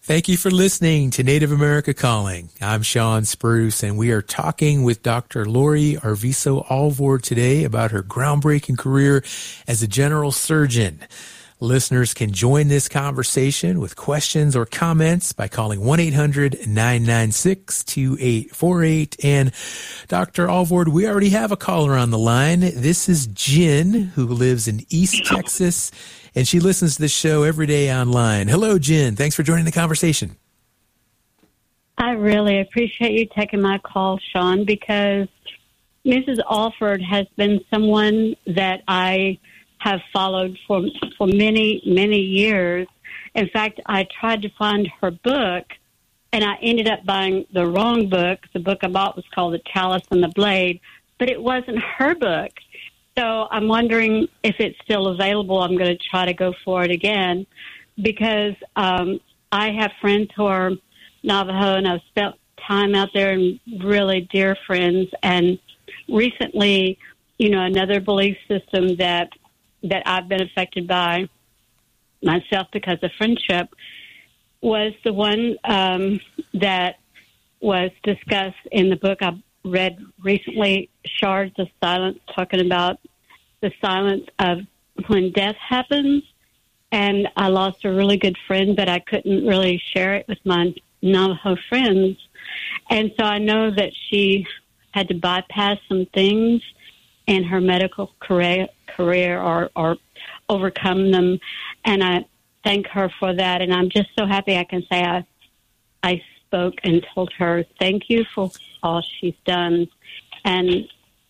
Thank you for listening to Native America Calling. I'm Sean Spruce, and we are talking with Dr. Lori Arvizo Alvord today about her groundbreaking career as a general surgeon. Listeners can join this conversation with questions or comments by calling 1-800-996-2848. And Dr. Alvord, we already have a caller on the line. This is Jen, who lives in East Texas, and she listens to this show every day online. Hello, Jen. Thanks for joining the conversation. I really appreciate you taking my call, Sean, because Mrs. Alvord has been someone that I have followed for many, many years. In fact, I tried to find her book, and I ended up buying the wrong book. The book I bought was called The Chalice and the Blade, but it wasn't her book. So I'm wondering if it's still available. I'm going to try to go for it again because I have friends who are Navajo, and I've spent time out there and really dear friends. And recently, another belief system that I've been affected by myself because of friendship was the one that was discussed in the book I read recently, Shards of Silence, talking about the silence of when death happens. And I lost a really good friend, but I couldn't really share it with my Navajo friends. And so I know that she had to bypass some things in her medical career or overcome them. And I thank her for that. And I'm just so happy I can say I spoke and told her thank you for all she's done. And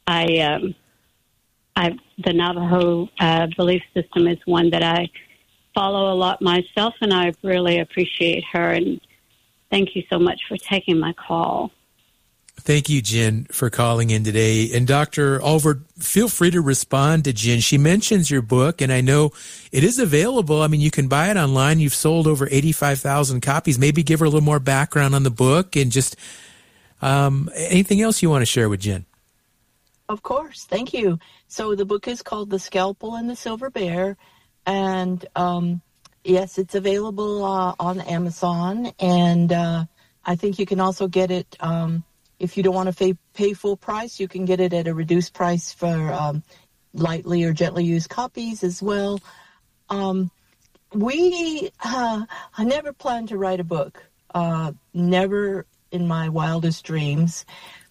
the Navajo belief system is one that I follow a lot myself, and I really appreciate her. And thank you so much for taking my call. Thank you, Jen, for calling in today. And Dr. Alvord, feel free to respond to Jen. She mentions your book, and I know it is available. I mean, you can buy it online. You've sold over 85,000 copies. Maybe give her a little more background on the book and just anything else you want to share with Jen. Of course. Thank you. So the book is called The Scalpel and the Silver Bear. And yes, it's available on Amazon. And I think you can also get it if you don't want to pay full price, you can get it at a reduced price for lightly or gently used copies as well. I never planned to write a book, never in my wildest dreams.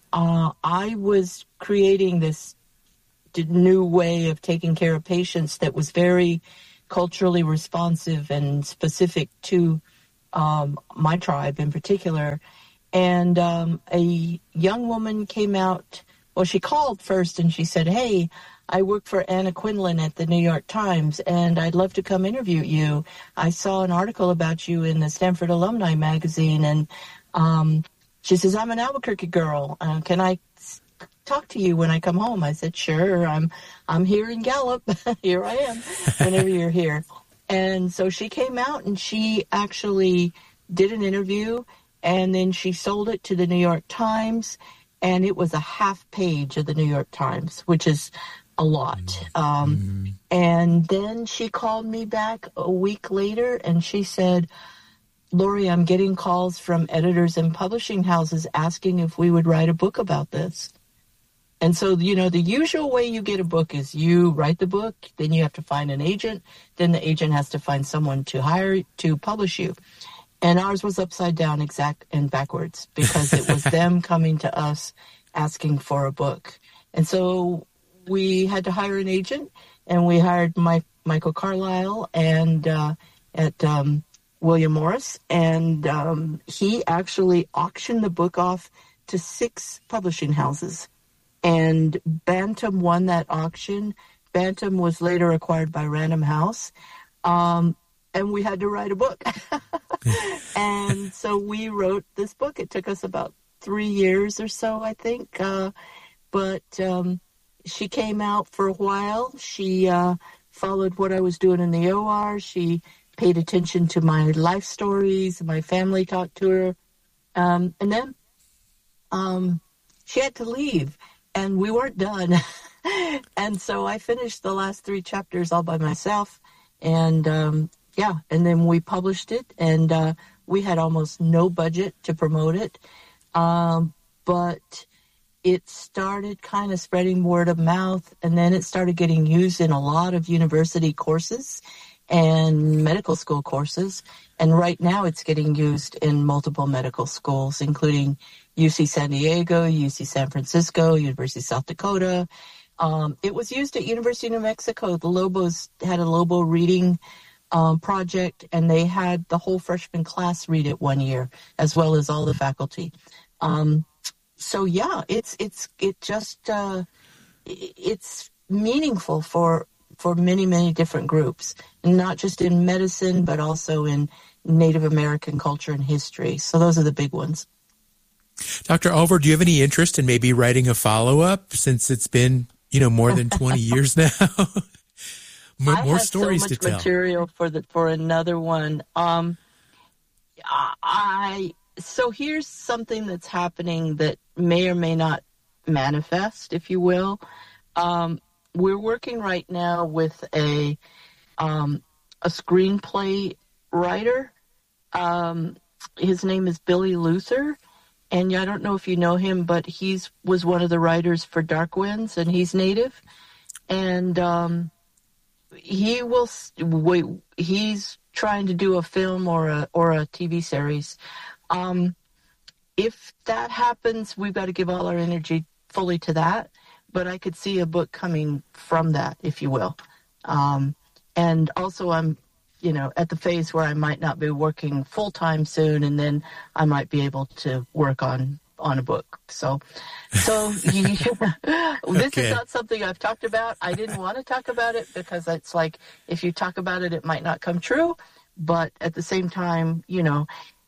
I was creating this new way of taking care of patients that was very culturally responsive and specific to my tribe in particular. And a young woman came out. Well, she called first and she said, "Hey, I work for Anna Quinlan at the New York Times, and I'd love to come interview you. I saw an article about you in the Stanford Alumni magazine." And she says, "I'm an Albuquerque girl. Can I talk to you when I come home?" I said, "Sure. I'm here in Gallup. Here I am whenever you're here." And so she came out and she actually did an interview. And then she sold it to the New York Times, and it was a half page of the New York Times, which is a lot. And then she called me back a week later, and she said, "Lori, I'm getting calls from editors and publishing houses asking if we would write a book about this." And so, the usual way you get a book is you write the book, then you have to find an agent, then the agent has to find someone to hire to publish you. And ours was upside down, exact and backwards, because it was them coming to us asking for a book. And so we had to hire an agent, and we hired Michael Carlisle and at William Morris, and he actually auctioned the book off to 6 publishing houses. And Bantam won that auction. Bantam was later acquired by Random House. And we had to write a book. And so we wrote this book. It took us about 3 years or so, I think. But she came out for a while. She followed what I was doing in the OR. She paid attention to my life stories. My family talked to her. And then she had to leave, and we weren't done. And so I finished the last 3 chapters all by myself. And and then we published it, and We had almost no budget to promote it, but it started kind of spreading word of mouth, and then it started getting used in a lot of university courses and medical school courses. And right now it's getting used in multiple medical schools, including UC San Diego, UC San Francisco, University of South Dakota. It was used at University of New Mexico. The Lobos had a Lobo reading project, and they had the whole freshman class read it one year, as well as all the faculty. So yeah, it's meaningful for many, many different groups, not just in medicine, but also in Native American culture and history. So those are the big ones. Dr. Alvord, do you have any interest in maybe writing a follow-up, since it's been, more than 20 years now? More stories to tell. I have so much material for another one. So here's something that's happening that may or may not manifest, if you will. We're working right now with a screenplay writer. His name is Billy Luther, and I don't know if you know him, but was one of the writers for Dark Winds, and he's Native, and he's trying to do a film or a TV series. If that happens, we've got to give all our energy fully to that. But I could see a book coming from that, if you will. And also I'm, at the phase where I might not be working full-time soon, and then I might be able to work on a book. So this is not something I've talked about. I didn't want to talk about it because it's like, if you talk about it, it might not come true. But at the same time, the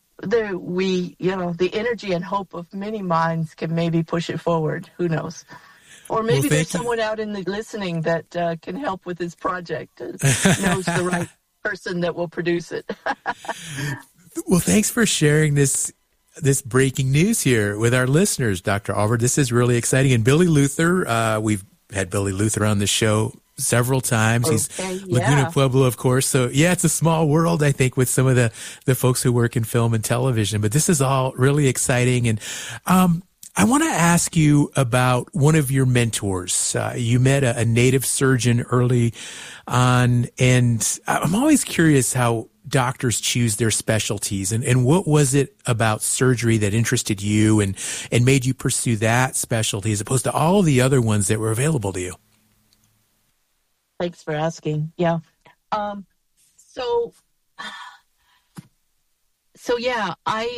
energy and hope of many minds can maybe push it forward. Who knows? Or maybe there's someone out in the listening that can help with this project, knows the right person that will produce it. Well, thanks for sharing this breaking news here with our listeners, Dr. Alvord. This is really exciting. And Billy Luther, we've had Billy Luther on the show several times. He's Laguna Pueblo, of course. So yeah, it's a small world, I think, with some of the folks who work in film and television. But this is all really exciting. And I want to ask you about one of your mentors. You met a Native surgeon early on, and I'm always curious how doctors choose their specialties, and what was it about surgery that interested you and made you pursue that specialty as opposed to all the other ones that were available to you? Thanks for asking. Yeah. So yeah,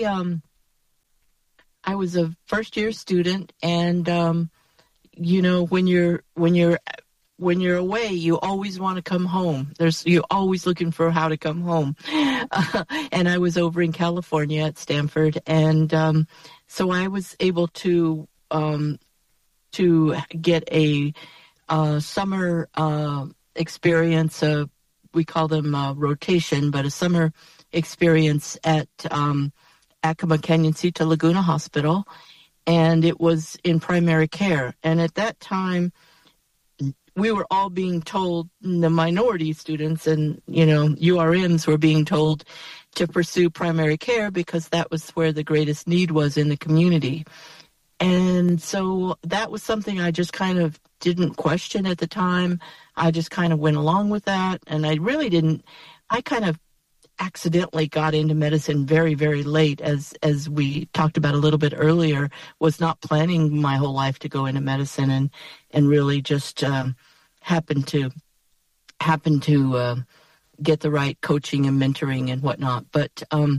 I was a first-year student, and when you're away, you always want to come home. You're always looking for how to come home. And I was over in California at Stanford, and so I was able to get a summer experience. We call them rotation, but a summer experience at Acoma Canyon Cita Laguna Hospital, and it was in primary care. And at that time, we were all being told, the minority students and, URMs were being told to pursue primary care because that was where the greatest need was in the community. And so that was something I just kind of didn't question at the time. I just kind of went along with that, and I kind of accidentally got into medicine very, very late, as we talked about a little bit earlier. Was not planning my whole life to go into medicine, and really just happened to get the right coaching and mentoring and whatnot. But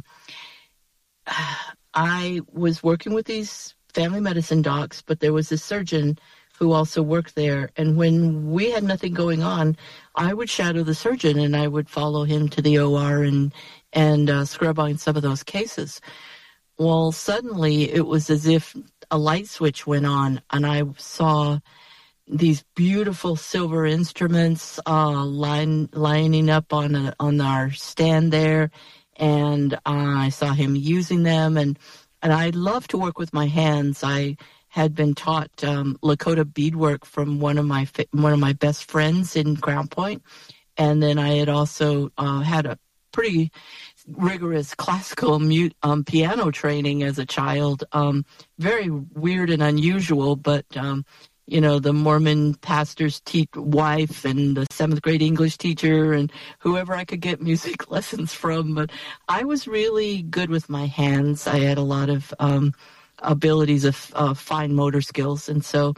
I was working with these family medicine docs, but there was a surgeon who also worked there. And when we had nothing going on, I would shadow the surgeon and I would follow him to the OR and scrub on some of those cases. Well, suddenly it was as if a light switch went on, and I saw these beautiful silver instruments lining up on our stand there, and I saw him using them, and I love to work with my hands. I had been taught Lakota beadwork from one of my best friends in Crown Point, and then I had also had a pretty rigorous classical piano training as a child. Very weird and unusual, but the Mormon pastor's wife and the 7th grade English teacher and whoever I could get music lessons from. But I was really good with my hands. I had a lot of abilities of fine motor skills. And so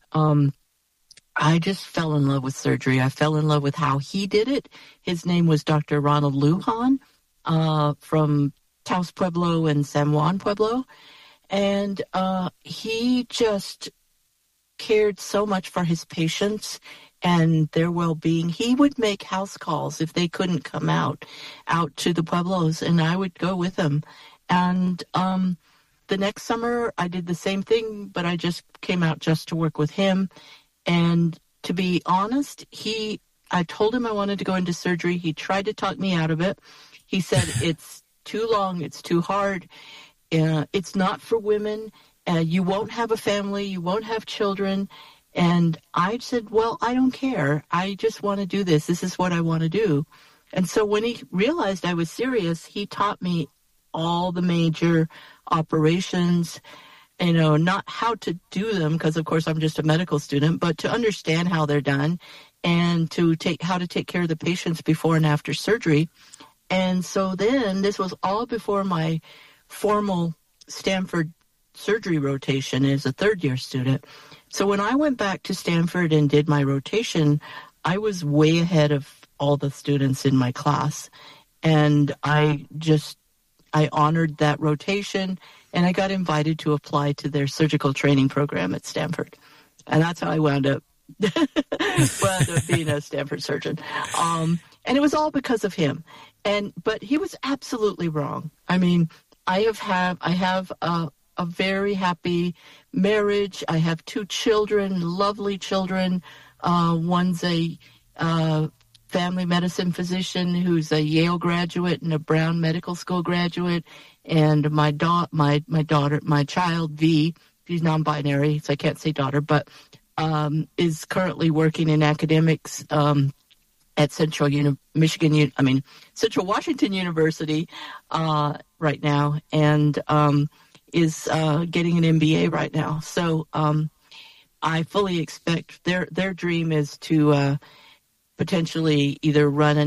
I just fell in love with surgery. I fell in love with how he did it. His name was Dr. Ronald Lujan from Taos Pueblo and San Juan Pueblo. And he just cared so much for his patients and their well-being. He would make house calls if they couldn't come out to the Pueblos, and I would go with him. And the next summer, I did the same thing, but I just came out just to work with him. And to be honest, I told him I wanted to go into surgery. He tried to talk me out of it. He said, it's too long, it's too hard, it's not for women. You won't have a family, you won't have children. And I said, well, I don't care. I just want to do this. This is what I want to do. And so when he realized I was serious, he taught me all the major operations, not how to do them, because of course I'm just a medical student, but to understand how they're done and how to take care of the patients before and after surgery. And so then this was all before my formal Stanford surgery rotation as a third-year student. So when I went back to Stanford and did my rotation, I was way ahead of all the students in my class. And I honored that rotation, and I got invited to apply to their surgical training program at Stanford. And that's how I wound up being a Stanford surgeon. And it was all because of him. But he was absolutely wrong. I mean, I have a very happy marriage. I have 2 children, lovely children. One's a family medicine physician who's a Yale graduate and a Brown Medical School graduate. And my child, V, she's non-binary, so I can't say daughter, but is currently working in academics at Central Washington University right now, and is getting an MBA right now. So I fully expect their dream is to potentially either run a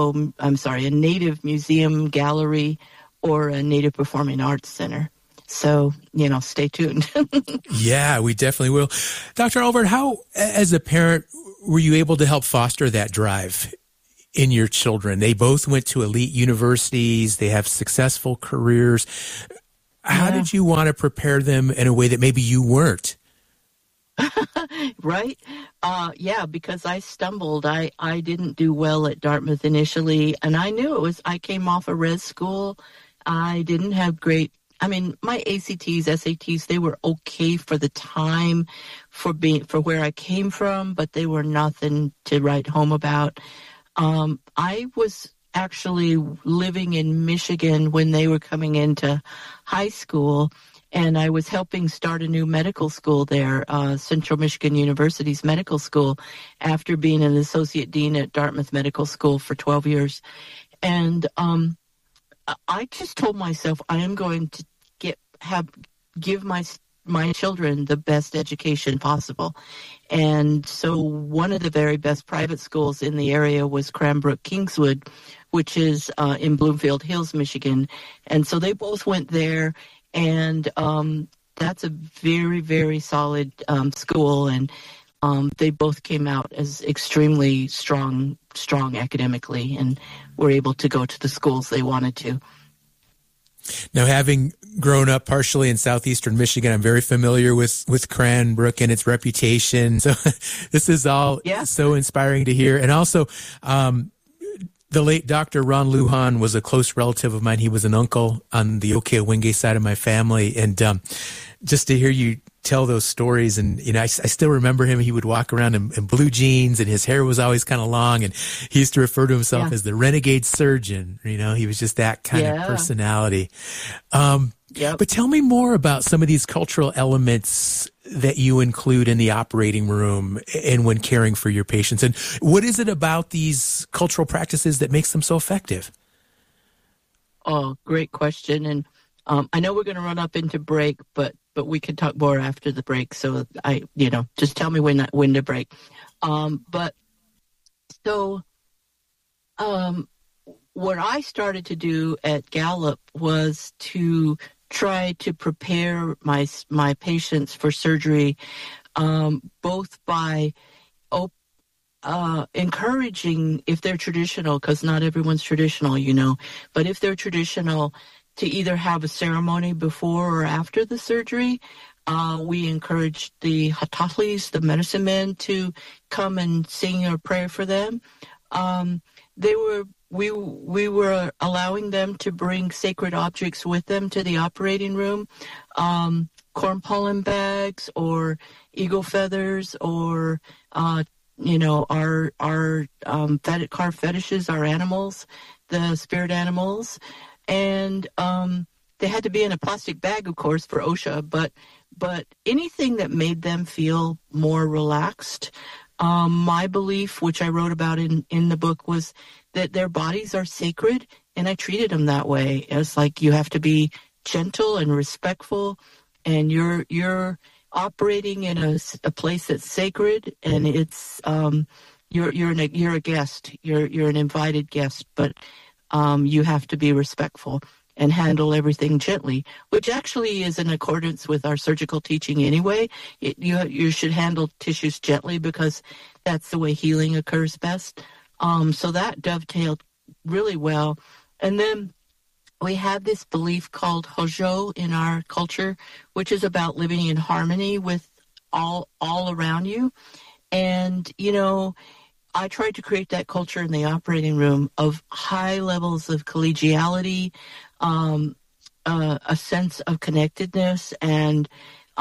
Native museum gallery or a Native Performing Arts Center. So, stay tuned. Yeah, we definitely will. Dr. Alvord, how, as a parent, were you able to help foster that drive in your children? They both went to elite universities. They have successful careers. How did you want to prepare them in a way that maybe you weren't? Right? Because I stumbled. I didn't do well at Dartmouth initially, and I knew I came off a res school. I didn't have my ACTs, SATs, they were okay for the time for where I came from, but they were nothing to write home about. I was actually living in Michigan when they were coming into high school, and I was helping start a new medical school there, Central Michigan University's medical school, after being an associate dean at Dartmouth Medical School for 12 years. And I just told myself I am going to give my children the best education possible. And so one of the very best private schools in the area was Cranbrook Kingswood, which is in Bloomfield Hills, Michigan. And so they both went there, and that's a very, very solid school. And they both came out as extremely strong academically and were able to go to the schools they wanted to. Now, having grown up partially in southeastern Michigan, I'm very familiar with Cranbrook and its reputation. So this is all so inspiring to hear. And also, the late Dr. Ron Lujan was a close relative of mine. He was an uncle on the Oke-Awenge side of my family. And just to hear you tell those stories, and I still remember him. He would walk around in blue jeans, and his hair was always kind of long, and he used to refer to himself as the renegade surgeon. He was just that kind of personality. But tell me more about some of these cultural elements that you include in the operating room and when caring for your patients, and what is it about these cultural practices that makes them so effective? Oh, great question. And I know we're going to run up into break, but we can talk more after the break. So just tell me when to break. What I started to do at Gallup was to try to prepare my patients for surgery, both by encouraging, if they're traditional, because not everyone's traditional, but if they're traditional, to either have a ceremony before or after the surgery. We encouraged the hatatlis, the medicine men, to come and sing a prayer for them. We were allowing them to bring sacred objects with them to the operating room, corn pollen bags or eagle feathers or our car fetishes, our animals, the spirit animals, and they had to be in a plastic bag, of course, for OSHA, but anything that made them feel more relaxed. My belief, which I wrote about in the book, was that their bodies are sacred, and I treated them that way. It's like you have to be gentle and respectful, and you're operating in a place that's sacred, and it's you're a guest, you're an invited guest, but you have to be respectful and handle everything gently, which actually is in accordance with our surgical teaching anyway. You should handle tissues gently because that's the way healing occurs best. So that dovetailed really well. And then we have this belief called Hojo in our culture, which is about living in harmony with all around you. And, I tried to create that culture in the operating room of high levels of collegiality, a sense of connectedness, and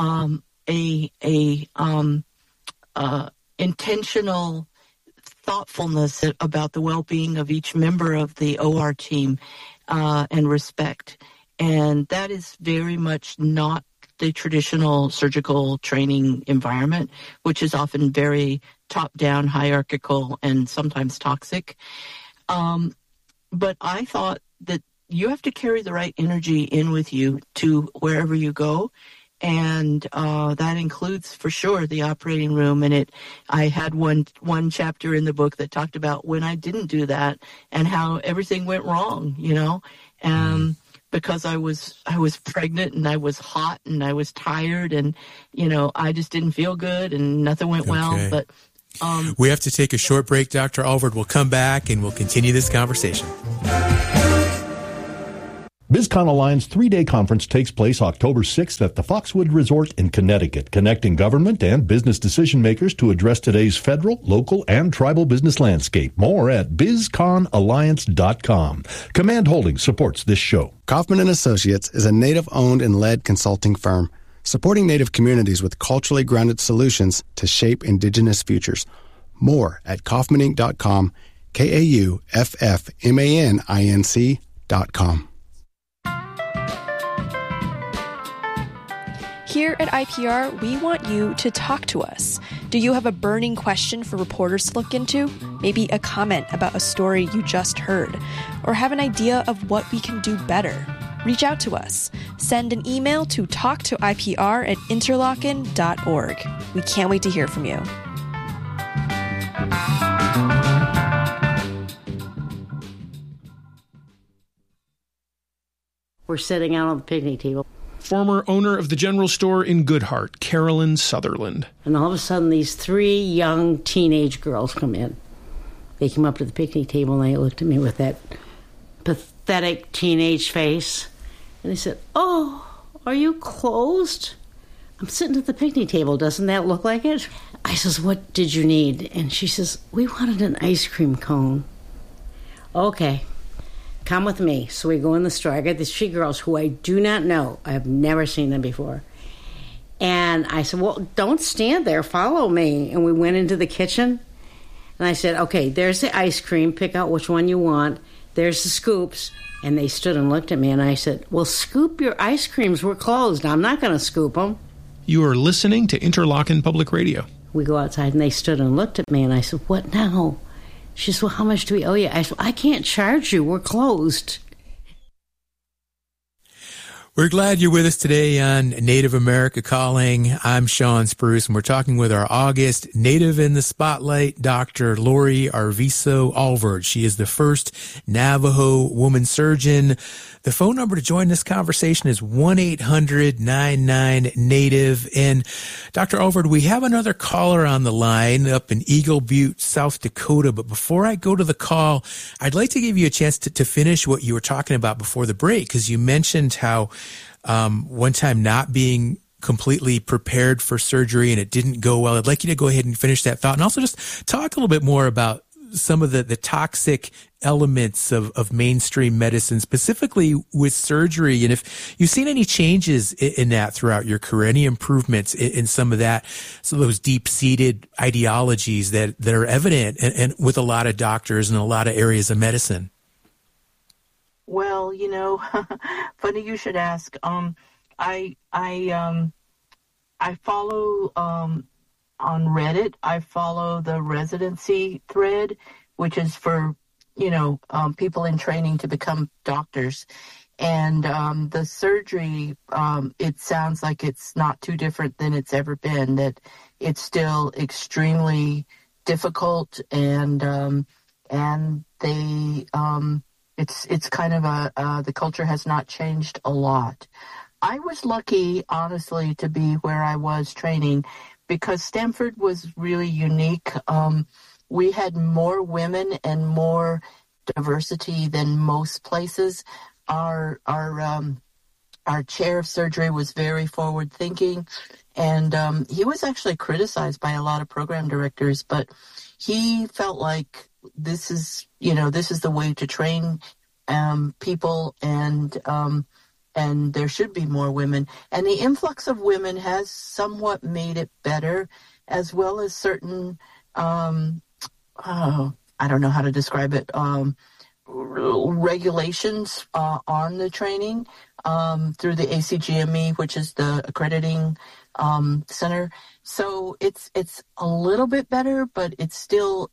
intentional thoughtfulness about the well-being of each member of the OR team, and respect. And that is very much not the traditional surgical training environment, which is often very top-down, hierarchical, and sometimes toxic. But I thought that you have to carry the right energy in with you to wherever you go. And that includes, for sure, the operating room. And I had one chapter in the book that talked about when I didn't do that and how everything went wrong, because I was pregnant and I was hot and I was tired and, I just didn't feel good and nothing went well. But we have to take a short break, Dr. Alvord. We'll come back and we'll continue this conversation. BizCon Alliance 3-day conference takes place October 6th at the Foxwood Resort in Connecticut, connecting government and business decision makers to address today's federal, local, and tribal business landscape. More at bizconalliance.com. Command Holdings supports this show. Kaufman & Associates is a Native-owned and led consulting firm supporting Native communities with culturally grounded solutions to shape Indigenous futures. More at kaufmaninc.com, KAUFFMANINC.com. Here at IPR, we want you to talk to us. Do you have a burning question for reporters to look into? Maybe a comment about a story you just heard? Or have an idea of what we can do better? Reach out to us. Send an email to talktoipr@interlochen.org. We can't wait to hear from you. We're sitting out on the picnic table. Former owner of the general store in Goodhart, Carolyn Sutherland. And all of a sudden, these 3 young teenage girls come in. They came up to the picnic table, and they looked at me with that pathetic teenage face. And they said, "Oh, are you closed? I'm sitting at the picnic table. Doesn't that look like it?" I says, "What did you need?" And she says, "We wanted an ice cream cone." Okay. Come with me. So we go in the store. I got these 3 girls who I do not know. I have never seen them before. And I said, "Well, don't stand there. Follow me." And we went into the kitchen. And I said, "Okay, there's the ice cream. Pick out which one you want. There's the scoops." And they stood and looked at me. And I said, "Well, scoop your ice creams. We're closed. I'm not going to scoop them." You are listening to Interlochen Public Radio. We go outside, and they stood and looked at me. And I said, "What now?" She said, "Well, how much do we owe you?" I said, "I can't charge you. We're closed." We're glad you're with us today on Native America Calling. I'm Sean Spruce, and we're talking with our August Native in the Spotlight, Dr. Lori Arvizo Alvord. She is the first Navajo woman surgeon. The phone number to join this conversation is 1-800-99-NATIVE. And Dr. Alvord, we have another caller on the line up in Eagle Butte, South Dakota. But before I go to the call, I'd like to give you a chance to finish what you were talking about before the break, because you mentioned how one time not being completely prepared for surgery and it didn't go well. I'd like you to go ahead and finish that thought, and also just talk a little bit more about some of the toxic elements of mainstream medicine, specifically with surgery, and if you've seen any changes in that throughout your career, any improvements in some of that, some of those deep-seated ideologies that are evident and with a lot of doctors and a lot of areas of medicine. Well, funny you should ask. I follow on Reddit. I follow the residency thread, which is for people in training to become doctors. And the surgery, it sounds like it's not too different than it's ever been. That it's still extremely difficult, and they. It's kind of the culture has not changed a lot. I was lucky, honestly, to be where I was training because Stanford was really unique. We had more women and more diversity than most places. Our chair of surgery was very forward thinking, and he was actually criticized by a lot of program directors, but he felt like this is the way to train people, and there should be more women. And the influx of women has somewhat made it better, as well as certain, I don't know how to describe it, regulations on the training through the ACGME, which is the accrediting center. So it's a little bit better, but it's still,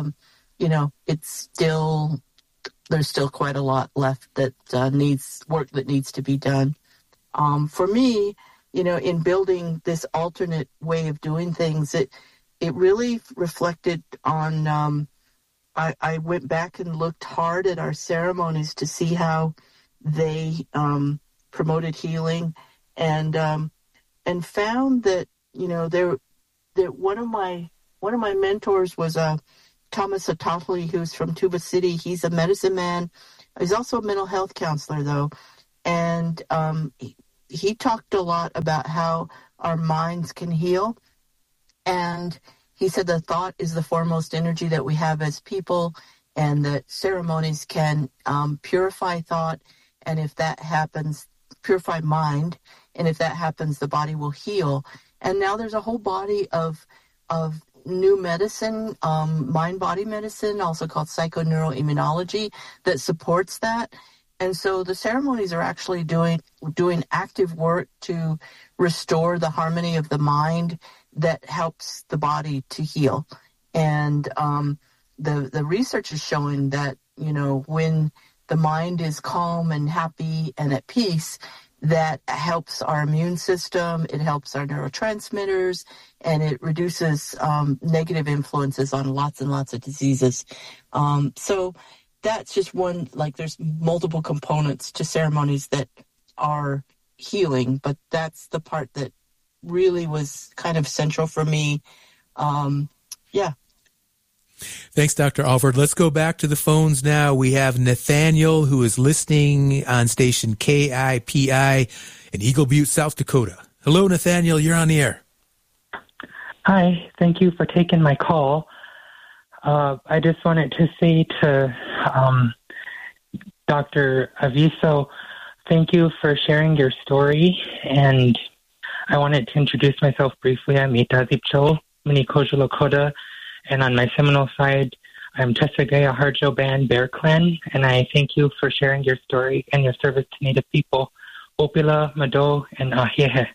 there's still quite a lot left that needs to be done. For me, in building this alternate way of doing things, it really reflected on, I went back and looked hard at our ceremonies to see how they promoted healing, and found that that one of my mentors was Thomas Atofli, who's from Tuba City. He's a medicine man. He's also a mental health counselor, though. And he talked a lot about how our minds can heal. And he said the thought is the foremost energy that we have as people, and that ceremonies can purify thought. And if that happens, purify mind. And if that happens, the body will heal. And now there's a whole body of new medicine, mind-body medicine, also called psychoneuroimmunology, that supports that. And so the ceremonies are actually doing active work to restore the harmony of the mind that helps the body to heal. And the research is showing that, when the mind is calm and happy and at peace, that helps our immune system, it helps our neurotransmitters, and it reduces negative influences on lots and lots of diseases. So that's just one, there's multiple components to ceremonies that are healing, but that's the part that really was kind of central for me. Thanks, Dr. Alvord. Let's go back to the phones now. We have Nathaniel, who is listening on station KIPI in Eagle Butte, South Dakota. Hello, Nathaniel. You're on the air. Hi. Thank you for taking my call. I just wanted to say to Dr. Arvizo, thank you for sharing your story. And I wanted to introduce myself briefly. I'm Ita Zipcho, Minikojo Lakota. And on my Seminole side, I'm Tessagaya Harjo Band Bear Clan, and I thank you for sharing your story and your service to Native people. Opila, Mado, and Ahiehe.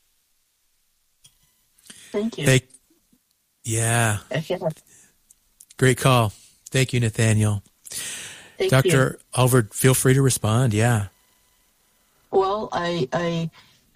Thank you. Yeah. Great call. Thank you, Nathaniel. Thank Dr. Alvord, feel free to respond. Yeah. Well, I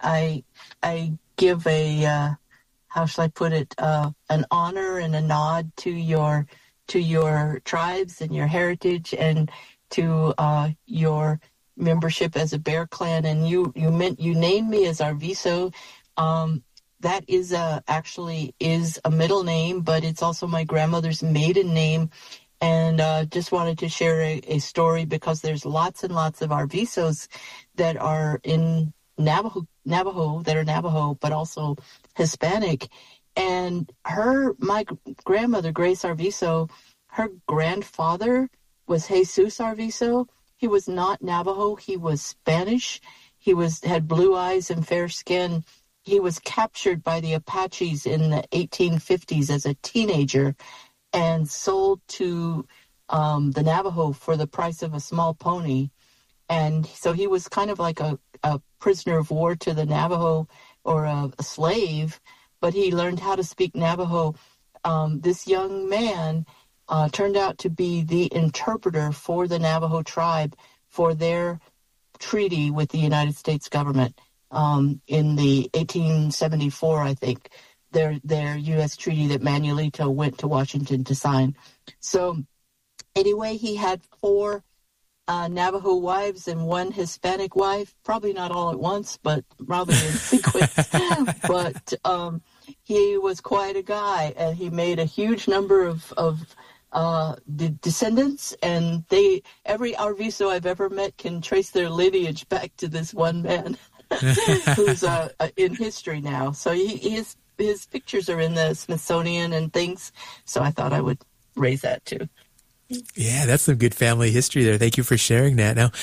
give a how shall I put it, an honor and a nod to your tribes and your heritage and to your membership as a Bear Clan. And you named me as Arviso. That is actually a middle name, but it's also my grandmother's maiden name. And just wanted to share a story because there's lots and lots of Arvisos that are in Navajo that are Navajo, but also Hispanic. And my grandmother, Grace Arviso, her grandfather was Jesus Arviso. He was not Navajo. He was Spanish. He had blue eyes and fair skin. He was captured by the Apaches in the 1850s as a teenager and sold to the Navajo for the price of a small pony. And so he was kind of like a prisoner of war to the Navajo, or a slave, but he learned how to speak Navajo. This young man turned out to be the interpreter for the Navajo tribe for their treaty with the United States government in the 1874, I think, their U.S. treaty that Manuelito went to Washington to sign. So anyway, he had 4 Navajo wives and 1 Hispanic wife, probably not all at once, but rather in sequence. But he was quite a guy, and he made a huge number of descendants, and every Arviso I've ever met can trace their lineage back to this one man who's in history now. So his pictures are in the Smithsonian and things, so I thought I would raise that too. Yeah, that's some good family history there. Thank you for sharing that. Now,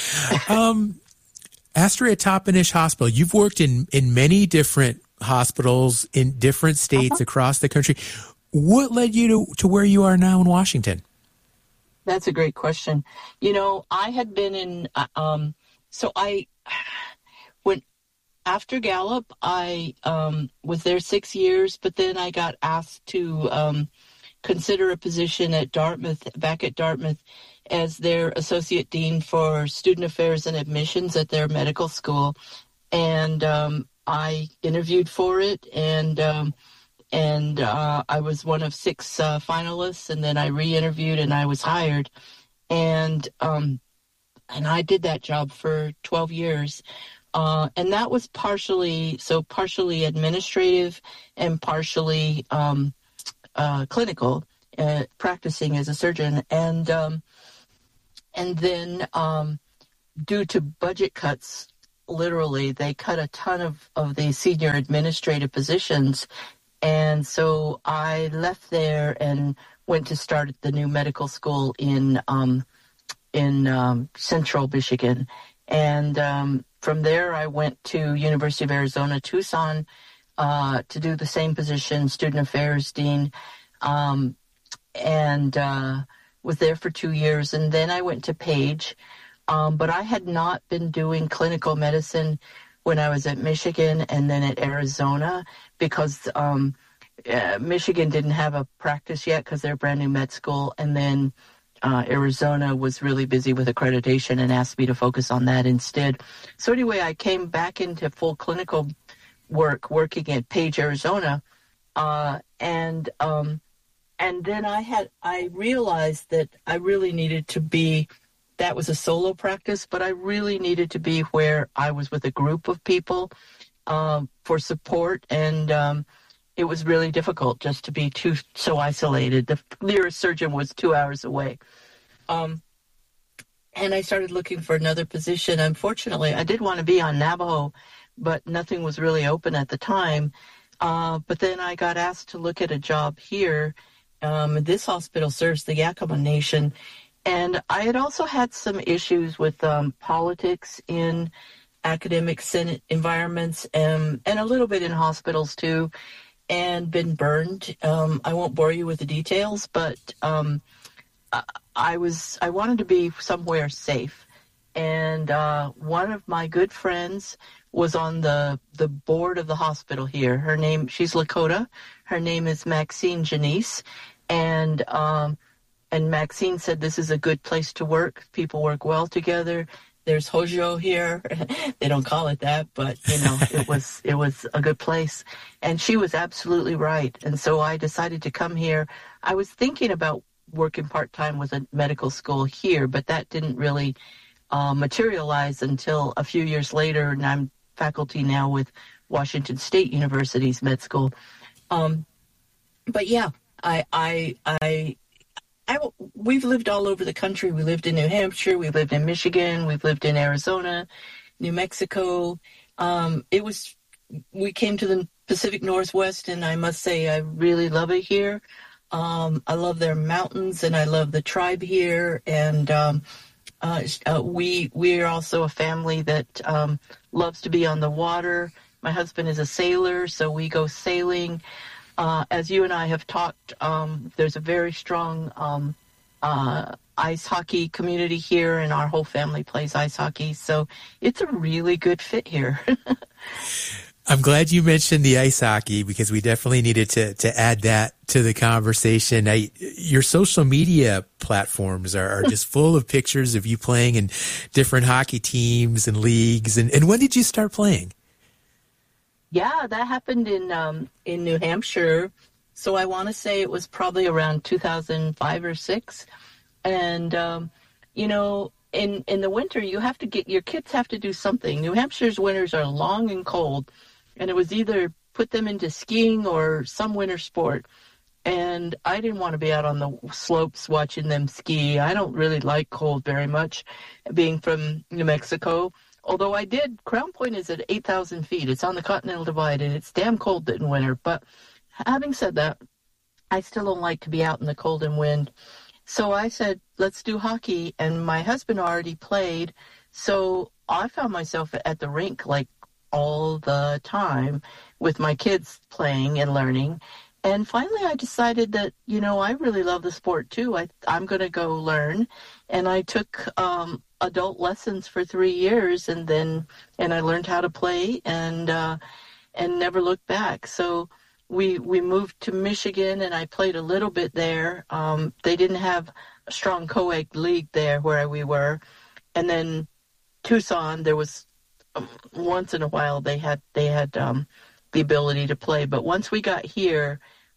Astoria Toppenish Hospital, you've worked in many different hospitals in different states across the country. What led you to where you are now in Washington? That's a great question. I had been in, after Gallup, I was there 6 years, but then I got asked to consider a position at back at Dartmouth, as their associate dean for student affairs and admissions at their medical school. And I interviewed for it, and I was one of 6 finalists, and then I re-interviewed and I was hired. And I did that job for 12 years. And that was partially administrative and partially clinical, practicing as a surgeon. And then due to budget cuts, literally, they cut a ton of the senior administrative positions. And so I left there and went to start the new medical school in central Michigan. And from there, I went to University of Arizona, Tucson, to do the same position, student affairs dean, and was there for 2 years. And then I went to Page, but I had not been doing clinical medicine when I was at Michigan and then at Arizona, because Michigan didn't have a practice yet because they're a brand new med school. And then Arizona was really busy with accreditation and asked me to focus on that instead. So anyway, I came back into full clinical working at Page, Arizona. And then I realized that I really needed to be, that was a solo practice, but I really needed to be where I was with a group of people for support. And it was really difficult just to be so isolated. The nearest surgeon was 2 hours away. And I started looking for another position. Unfortunately, I did want to be on Navajo, but nothing was really open at the time. But then I got asked to look at a job here. This hospital serves the Yakama Nation. And I had also had some issues with politics in academic Senate environments and a little bit in hospitals too, and been burned. I won't bore you with the details, but I wanted to be somewhere safe. And one of my good friends was on the board of the hospital here. She's Lakota. Her name is Maxine Janice. And Maxine said, this is a good place to work. People work well together. There's Hojo here. They don't call it that, but it was a good place. And she was absolutely right. And so I decided to come here. I was thinking about working part-time with a medical school here, but that didn't really materialize until a few years later. And I'm faculty now with Washington State University's med school. But yeah, we've lived all over the country. We lived in New Hampshire. We lived in Michigan. We've lived in Arizona, New Mexico. We came to the Pacific Northwest, and I must say I really love it here. I love their mountains, and I love the tribe here. And we are also a family that loves to be on the water. My husband is a sailor, so we go sailing. As you and I have talked, there's a very strong ice hockey community here, and our whole family plays ice hockey. So it's a really good fit here. I'm glad you mentioned the ice hockey, because we definitely needed to add that to the conversation. Your social media platforms are just full of pictures of you playing in different hockey teams and leagues. And when did you start playing? Yeah, that happened in New Hampshire. So I want to say it was probably around 2005 or 6. And, in the winter, your kids have to do something. New Hampshire's winters are long and cold. And it was either put them into skiing or some winter sport. And I didn't want to be out on the slopes watching them ski. I don't really like cold very much, being from New Mexico. Although Crown Point is at 8,000 feet. It's on the Continental Divide, and it's damn cold in winter. But having said that, I still don't like to be out in the cold and wind. So I said, let's do hockey. And my husband already played. So I found myself at the rink like all the time with my kids playing and learning. And finally I decided that, I really love the sport too. I'm going to go learn. And I took adult lessons for 3 years, and I learned how to play and never looked back. So we moved to Michigan, and I played a little bit there. They didn't have a strong co-ed league there where we were. And then Tucson, there was once in a while they had the ability to play. But once we got here,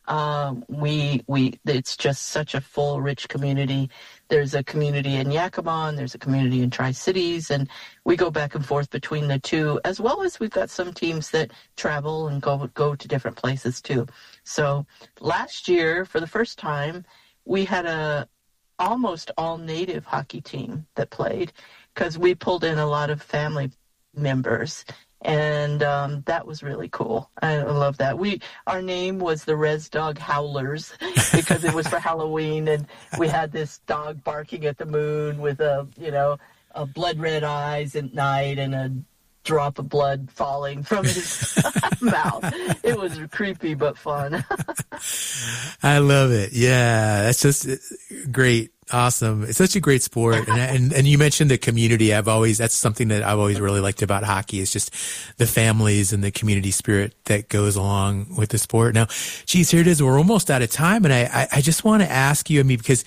it's just such a full, rich community. There's a community in Yakima, and there's a community in Tri-Cities, and we go back and forth between the two, as well as we've got some teams that travel and go to different places too. So last year, for the first time, we had a almost all native hockey team that played, because we pulled in a lot of family members. And that was really cool. I love that. Our name was the Res Dog Howlers because it was for Halloween, and we had this dog barking at the moon with a blood red eyes at night and a drop of blood falling from his mouth. It was creepy but fun. I love it. Yeah, that's just great. Awesome. It's such a great sport. And you mentioned the community. That's something that I've always really liked about hockey, is just the families and the community spirit that goes along with the sport. Now, geez, here it is. We're almost out of time. And I just want to ask you, because